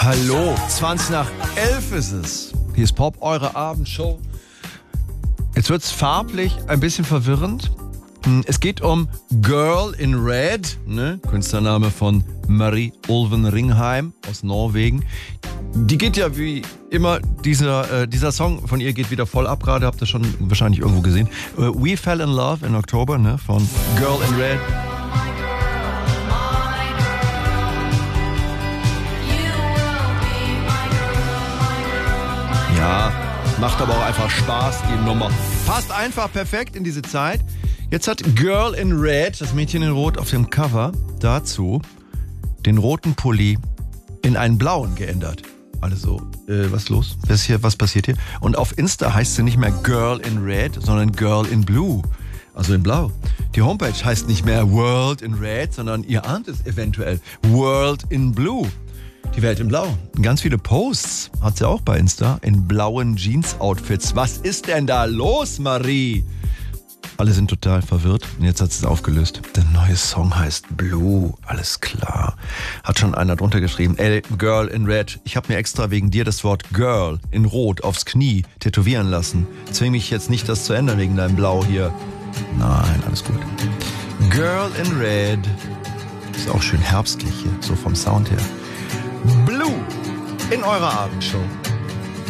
Hallo, 20 nach 11 ist es. Hier ist Pop, eure Abendshow. Jetzt wird's farblich ein bisschen verwirrend. Es geht um Girl in Red, ne? Künstlername von Marie Ulven Ringheim aus Norwegen. Die geht ja wie immer, dieser Song von ihr geht wieder voll ab gerade, habt ihr schon wahrscheinlich irgendwo gesehen. We Fell in Love in Oktober, ne? Von Girl in Red. Ja, macht aber auch einfach Spaß, die Nummer. Passt einfach perfekt in diese Zeit. Jetzt hat Girl in Red, das Mädchen in Rot auf dem Cover, dazu den roten Pulli in einen blauen geändert. Also, was ist los? Was passiert hier? Und auf Insta heißt sie nicht mehr Girl in Red, sondern Girl in Blue. Also in Blau. Die Homepage heißt nicht mehr World in Red, sondern ihr ahnt es eventuell. World in Blue. Die Welt in Blau. Ganz viele Posts hat sie auch bei Insta in blauen Jeans-Outfits. Was ist denn da los, Marie? Alle sind total verwirrt und jetzt hat sie es aufgelöst. Der neue Song heißt Blue, alles klar. Hat schon einer drunter geschrieben, ey, Girl in Red, ich habe mir extra wegen dir das Wort Girl in Rot aufs Knie tätowieren lassen. Zwing mich jetzt nicht, das zu ändern wegen deinem Blau hier. Nein, alles gut. Girl in Red. Ist auch schön herbstlich hier, so vom Sound her. Blue in eurer Abendshow.